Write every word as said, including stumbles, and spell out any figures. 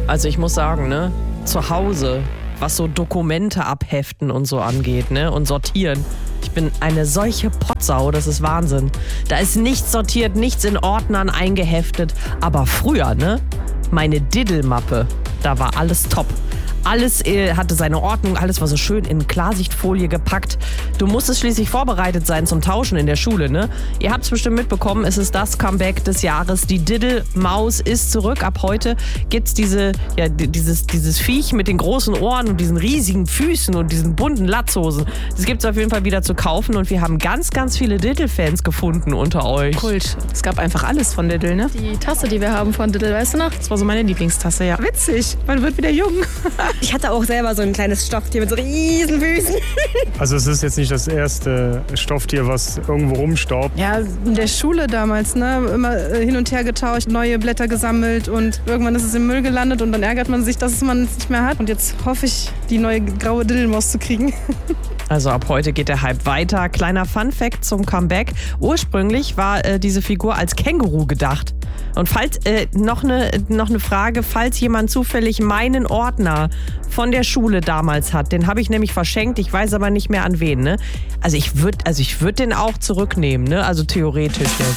Also ich muss sagen, ne, zu Hause, was so Dokumente abheften und so angeht, ne, und sortieren. Ich bin eine solche Potsau, das ist Wahnsinn. Da ist nichts sortiert, nichts in Ordnern eingeheftet. Aber früher, ne, meine Diddle-Mappe, da war alles top. Alles äh, hatte seine Ordnung, alles war so schön in Klarsichtfolie gepackt. Du musstest schließlich vorbereitet sein zum Tauschen in der Schule, ne? Ihr habt es bestimmt mitbekommen, es ist das Comeback des Jahres. Die Diddle-Maus ist zurück. Ab heute gibt's diese, ja, dieses, dieses Viech mit den großen Ohren und diesen riesigen Füßen und diesen bunten Latzhosen. Das gibt's auf jeden Fall wieder zu kaufen und wir haben ganz, ganz viele Diddle-Fans gefunden unter euch. Kult. Es gab einfach alles von Diddle, ne? Die Tasse, die wir haben von Diddle, weißt du noch? Das war so meine Lieblingstasse, ja. Witzig, man wird wieder jung. Ich hatte auch selber so ein kleines Stofftier mit so riesen Füßen. Also es ist jetzt nicht das erste Stofftier, was irgendwo rumstaubt. Ja, in der Schule damals, ne, immer hin und her getauscht, neue Blätter gesammelt und irgendwann ist es im Müll gelandet und dann ärgert man sich, dass man es nicht mehr hat. Und jetzt hoffe ich, die neue graue Diddlemaus zu kriegen. Also ab heute geht der Hype weiter. Kleiner Fun-Fact zum Comeback. Ursprünglich war äh, diese Figur als Känguru gedacht. Und falls äh, noch eine noch eine Frage, falls jemand zufällig meinen Ordner von der Schule damals hat, den habe ich nämlich verschenkt, ich weiß aber nicht mehr an wen, ne? Also ich würde also ich würde den auch zurücknehmen, ne? Also theoretisch jetzt.